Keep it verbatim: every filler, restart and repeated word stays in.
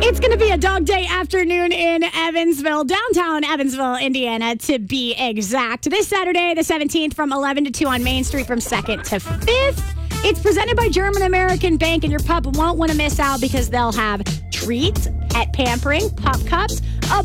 It's going to be a dog day afternoon in Evansville, downtown Evansville, Indiana, to be exact. This Saturday, the seventeenth, from eleven to two on Main Street from second to fifth. It's presented by German American Bank, and your pup won't want to miss out because they'll have treats, pet pampering, pup cups,